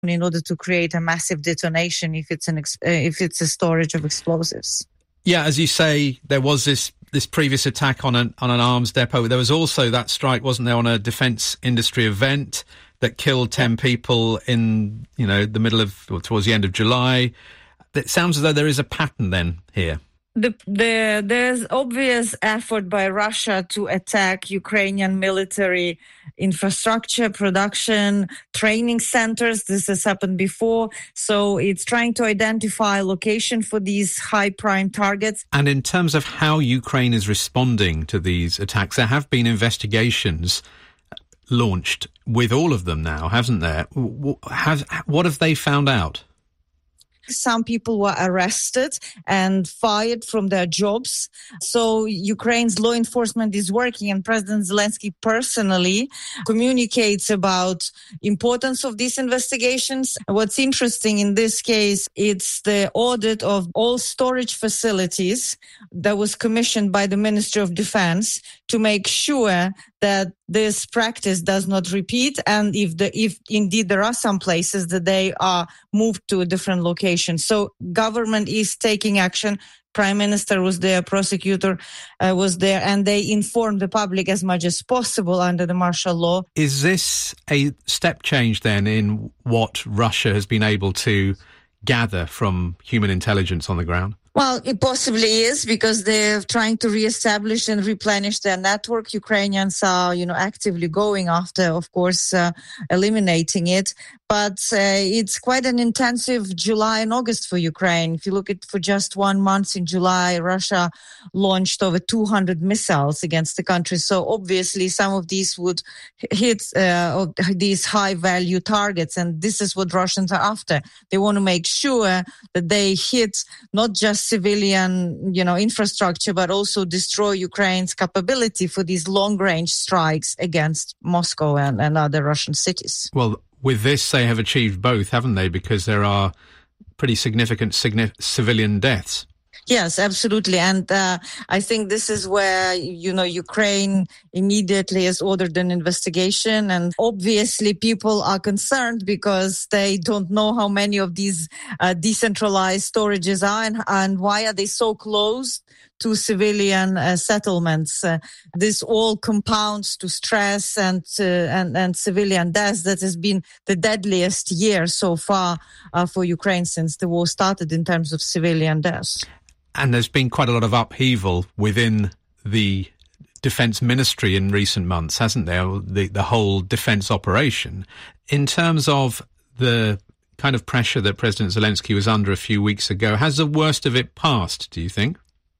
in order to create a massive detonation if it's a storage of explosives. Yeah, as you say, there was this previous attack on an arms depot. There was also that strike, wasn't there, on a defence industry event that killed 10 people in, the middle of, or towards the end of July. It sounds as though there is a pattern then here. There's obvious effort by Russia to attack Ukrainian military infrastructure, production, training centers. This has happened before. So it's trying to identify location for these high prime targets. And in terms of how Ukraine is responding to these attacks, there have been investigations launched with all of them now, hasn't there? What have they found out? Some people were arrested and fired from their jobs. So Ukraine's law enforcement is working, and President Zelensky personally communicates about importance of these investigations. What's interesting in this case, it's the audit of all storage facilities that was commissioned by the Ministry of Defense to make sure that this practice does not repeat, and if indeed there are some places that they are moved to a different location. So government is taking action. Prime Minister was there, prosecutor was there, and they informed the public as much as possible under the martial law. Is this a step change then in what Russia has been able to gather from human intelligence on the ground? Well, it possibly is, because they're trying to reestablish and replenish their network. Ukrainians are, actively going after, of course, eliminating it. But it's quite an intensive July and August for Ukraine. If you look at for just 1 month in July, Russia launched over 200 missiles against the country. So obviously some of these would hit these high-value targets. And this is what Russians are after. They want to make sure that they hit not just civilian, infrastructure, but also destroy Ukraine's capability for these long-range strikes against Moscow and other Russian cities. Well, with this, they have achieved both, haven't they? Because there are pretty significant civilian deaths. Yes, absolutely. And I think this is where, Ukraine immediately has ordered an investigation. And obviously people are concerned because they don't know how many of these decentralized storages are and why are they so close to civilian settlements. This all compounds to stress and civilian deaths. That has been the deadliest year so far for Ukraine since the war started in terms of civilian deaths. And there's been quite a lot of upheaval within the Defence Ministry in recent months, hasn't there? The whole defence operation. In terms of the kind of pressure that President Zelensky was under a few weeks ago, has the worst of it passed, do you think?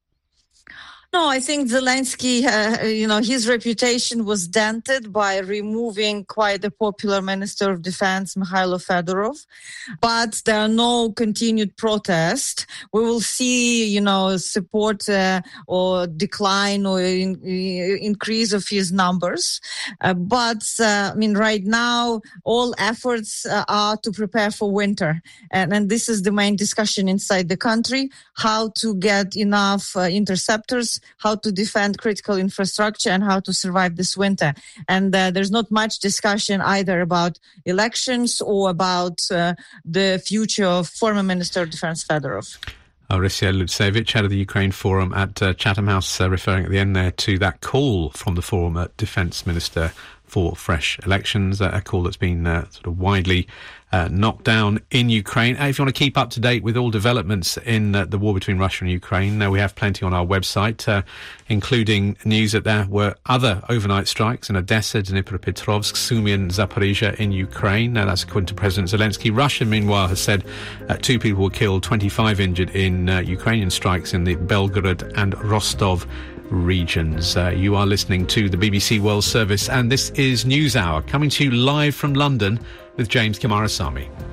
No, I think Zelensky, his reputation was dented by removing quite a popular Minister of Defense, Mikhailo Fedorov. But there are no continued protests. We will see, support or decline or increase of his numbers. But right now, all efforts are to prepare for winter. And this is the main discussion inside the country, how to get enough interceptors, how to defend critical infrastructure, and how to survive this winter. And there's not much discussion either about elections or about the future of former Minister of Defense Fedorov. Orysia Lutsevich, head of the Ukraine Forum at Chatham House, referring at the end there to that call from the Forum Defence Minister for fresh elections, a call that's been sort of widely knocked down in Ukraine. If you want to keep up to date with all developments in the war between Russia and Ukraine, we have plenty on our website, including news that there were other overnight strikes in Odessa, Dnipropetrovsk, Sumy and Zaporizhia in Ukraine. That's according to President Zelensky. Russia, meanwhile, has said 2 people were killed, 25 injured in Ukrainian strikes in the Belgorod and Rostov regions. You are listening to the BBC World Service, and this is NewsHour, coming to you live from London with James Kamarasamy.